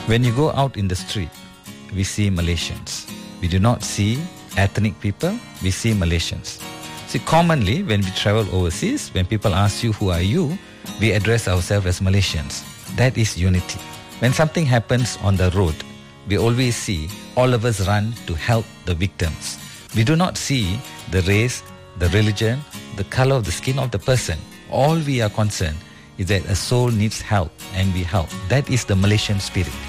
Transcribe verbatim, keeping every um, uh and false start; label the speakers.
Speaker 1: When you go out in the street, we see Malaysians. We do not see ethnic people, we see Malaysians. See, commonly when we travel overseas, when people ask you, who are you? We address ourselves as Malaysians. That is unity. When something happens on the road, we always see all of us run to help the victims. We do not see the race, the religion, the color of the skin of the person. All we are concerned is that a soul needs help and we help. That is the Malaysian spirit.